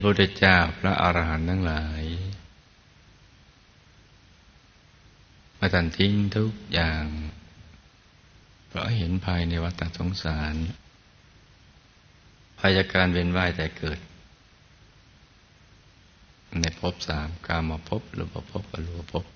พระพุทธเจ้าพระอรหันต์ทั้งหลายมาตัดทิ้งทุกอย่างเพราะเห็นภายในวัฏสงสารภายจากการเวียนว่ายแต่เกิดในภพสามกามภพรูปภพอรูปภพ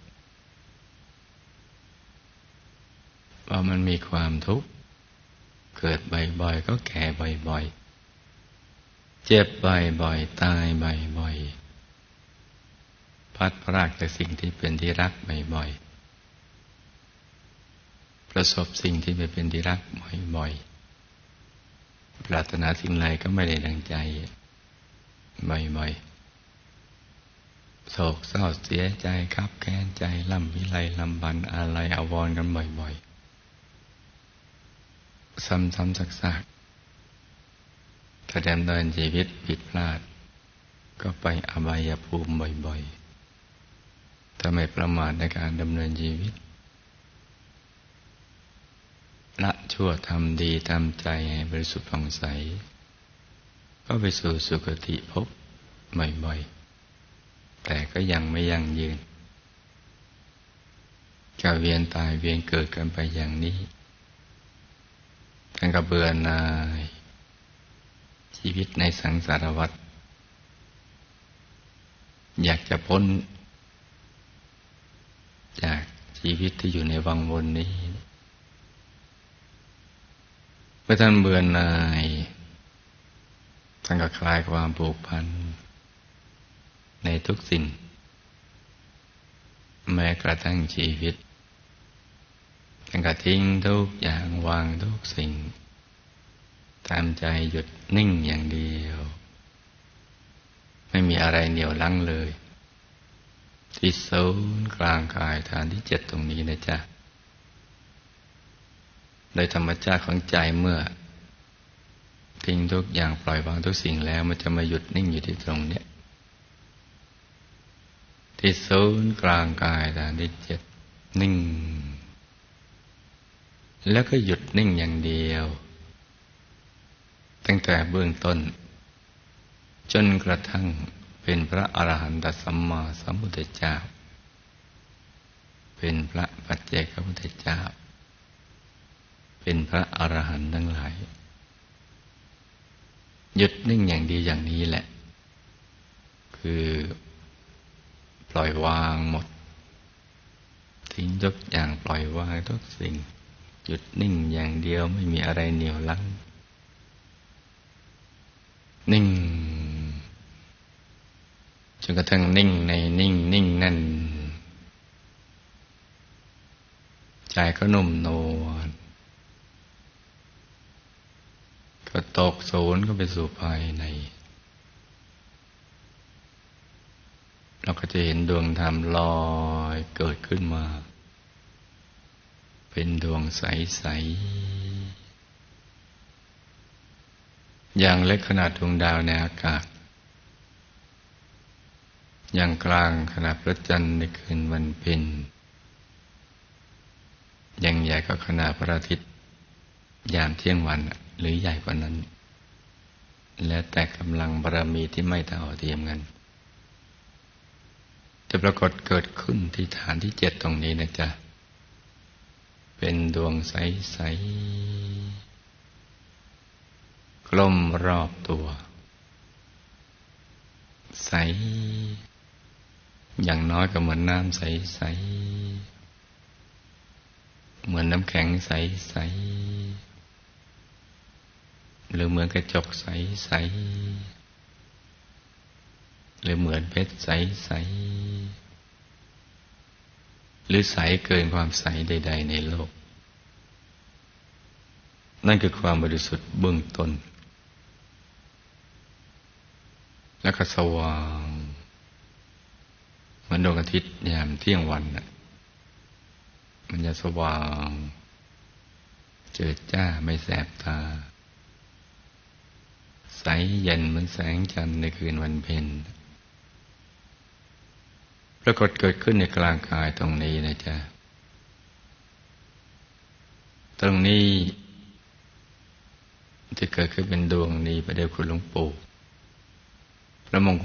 ว่ามันมีความทุกข์เกิดบ่อยๆก็แก่บ่อยๆเจ็บบ่อยๆตายบ่อยๆพัดพรากจากสิ่งที่เป็นที่รักบ่อยๆประสบสิ่งที่ไม่เป็นที่รักบ่อยๆปรารถนาสิ่งใดก็ไม่ได้ดังใจบ่อยๆโศกเศร้าเสียใจคับแค้นใจล่ำวิไลลำพันอาลัยอาวรณ์กันบ่อยๆซ้ำๆซักๆถ้าดำเนินชีวิตผิดพลาดก็ไปอบายภูมิบ่อยๆถ้าไม่ประมาทในการดำเนินชีวิตละชั่วทำดีทำใจให้บริสุทธิ์ผ่องใสก็ไปสู่สุคติภพบ่อยๆแต่ก็ยังไม่ยั่งยืนจะเวียนตายเวียนเกิดกันไปอย่างนี้ท่านก็เบื่อหน่ายชีวิตในสังสารวัฏอยากจะพ้นจากชีวิตที่อยู่ในวังวนนี้เมื่อท่านเบื่อหน่ายท่านก็คลายความผูกพันในทุกสิ่งแม้กระทั่งชีวิตท่านก็ทิ้งทุกอย่างวางทุกสิ่งตามใจหยุดนิ่งอย่างเดียวไม่มีอะไรเหนี่ยวรั้งเลยที่ศูนย์กลางกายฐานที่7ตรงนี้นะจ๊ะโดยธรรมชาติของใจเมื่อทิ้งทุกอย่างปล่อยวางทุกสิ่งแล้วมันจะมาหยุดนิ่งอยู่ที่ตรงนี้ที่ศูนย์กลางกายฐานที่7นิ่งแล้วก็หยุดนิ่งอย่างเดียวตั้งแต่เบื้องต้นจนกระทั่งเป็นพระอรหันตสัมมาสัมพุทธเจ้าเป็นพระปัจเจกพุทธเจ้าเป็นพระอรหันต์ทั้งหลายหยุดนิ่งอย่างดีอย่างนี้แหละคือปล่อยวางหมดทิ้งทุกอย่างปล่อยวางทุกสิ่งหยุดนิ่งอย่างเดียวไม่มีอะไรเหนี่ยวรั้งนิ่งจนกระทั่งนิ่งในนิ่งนั่นใจก็นุ่มนวลก็ตกศูนย์ก็ไปสู่ภายในเราก็จะเห็นดวงธรรมลอยเกิดขึ้นมาเป็นดวงใสๆอย่างเล็กขนาดดวงดาวในอากาศอย่างกลางขนาดพระจันทร์ในคืนวันเพ็ญอย่างใหญ่ก็ขนาดพระอาทิตย์ยามเที่ยงวันหรือใหญ่กว่านั้นแล้วแต่กำลังบารมีที่ไม่เท่าเทียมกันจะปรากฏเกิดขึ้นที่ฐานที่7ตรงนี้นะจ๊ะเป็นดวงใสๆกลมรอบตัวใสอย่างน้อยก็เหมือนน้ำใสๆเหมือนน้ำแข็งใสๆหรือเหมือนกระจกใสๆหรือเหมือนเพชรใสๆหรือใสเกินความใสใดๆในโลกนั่นคือความบริสุทธิ์เบื้องต้นแล้วก็สว่างเหมือนดวงอาทิตย์ยามเที่ยงวันมันจะสว่างเจิดจ้าไม่แสบตาใสเย็นเหมือนแสงจันทร์ในคืนวันเพ็ญปรากฏเกิดขึ้นในกลางกายตรงนี้นะจ๊ะตรงนี้ที่เกิดขึ้นเป็นดวงนี้ประเดี๋ยวคุณหลวงปู่พระมงคล